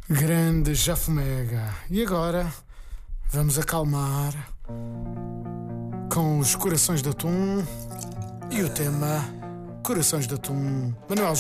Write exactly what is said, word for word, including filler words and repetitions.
Grande Jafomega. E agora vamos acalmar com os corações de atum e o tema Corações de Atum. Manuel